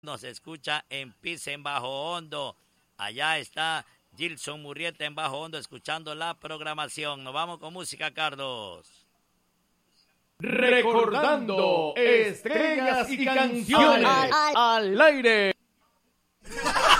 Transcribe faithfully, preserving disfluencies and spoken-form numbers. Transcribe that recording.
Nos escucha en Pisa, en Bajo Hondo. Allá está Gilson Murrieta en Bajo Hondo escuchando la programación. Nos vamos con música, Carlos. Recordando estrellas y canciones al, al, al aire.